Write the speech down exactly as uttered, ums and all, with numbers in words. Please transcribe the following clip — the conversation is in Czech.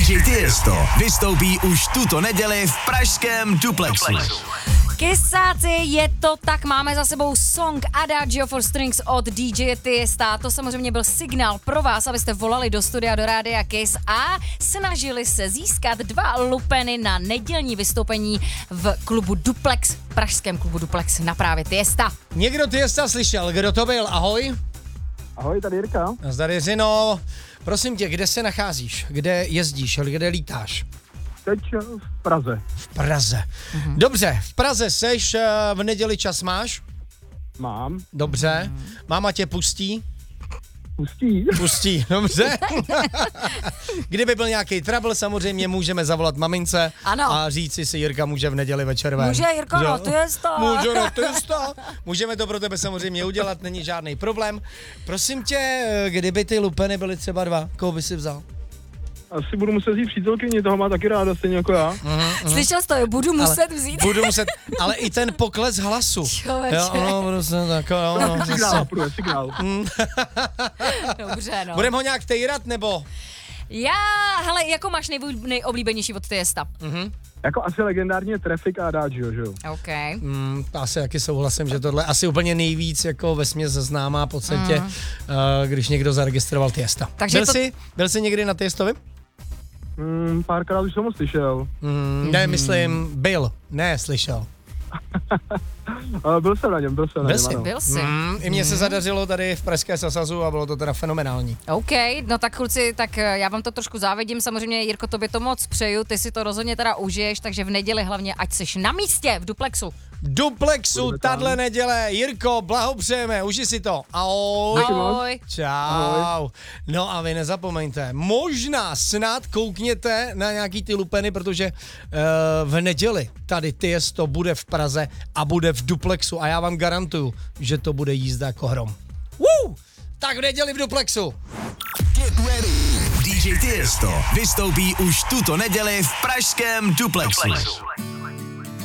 dý džej Tiesto vystoupí už tuto neděli v pražském Duplexu. Kysáci, je to tak, máme za sebou song Adagio for Strings od dý džeje Tiesta. To samozřejmě byl signál pro vás, abyste volali do studia, do rádia Kiss a snažili se získat dva lupeny na nedělní vystoupení v klubu Duplex, pražském klubu Duplex na právě Tiesta. Někdo Tiesta slyšel, kdo to byl? Ahoj. Ahoj, tady Jirka. Zdar Jiřino. Prosím tě, kde se nacházíš? Kde jezdíš? Kde lítáš? Teď v Praze. V Praze. Mhm. Dobře, v Praze seš, v neděli čas máš? Mám. Dobře. Mhm. Máma tě pustí? Pustí. Pustí, dobře. Kdyby byl nějaký trouble, samozřejmě můžeme zavolat mamince ano. a říct si, Jirka může v neděli večer ven. Může, Jirko, no Tiesta. Může, no Tiesta. Můžeme to pro tebe samozřejmě udělat, není žádný problém. Prosím tě, kdyby ty lupeny byly třeba dva, koho by si vzal? Asi budu muset vzít přítelkyni, toho má taky ráda, stejně jako já. Uh-huh. Slyšel jsi to, jo, budu muset ale vzít. Budu muset, ale i ten pokles hlasu. Člověče. Jo, no, budu se tak, jo, no. Signál, průje, signál. Dobře, no. Budeme ho nějak tejrat, nebo? Já, hele, jako máš nej, nejoblíbenější od Tiesta? Uh-huh. Jako asi legendárně Traffic a Adagio, že jo? OK. Mm, asi taky souhlasím, že tohle asi úplně nejvíc jako vesměs známá v podstatě, mm. uh, když někdo zaregistroval Tiesta. Takže byl, to... jsi, byl jsi někdy na Tiestovi? Mm, párkrát už jsem ho slyšel. Mm, ne, myslím, byl, ne, slyšel. Byl jsem na něm, byl jsem na byl něm, jsi. ano. Byl jsi. Mm, I mně mm. se zadařilo tady v Pražské Sasazu a bylo to teda fenomenální. OK, no tak kluci, tak já vám to trošku závidím, samozřejmě Jirko, tobě to moc přeju, ty si to rozhodně teda užiješ, takže v neděli hlavně, ať seš na místě v Duplexu. Duplexu, tahle neděle, Jirko, blahopřejeme, uži si to. Ahoj. Ahoj. Čau. Ahoj. No a vy nezapomeňte, možná snad koukněte na nějaký ty lupeny, protože uh, v neděli tady Tiesto bude v Praze a bude v Duplexu a já vám garantuju, že to bude jízda jako hrom. Woo! Tak v neděli v Duplexu. Get ready. dý džej Tiesto vystoupí už tuto neděli v pražském Duplexu. Duplexu.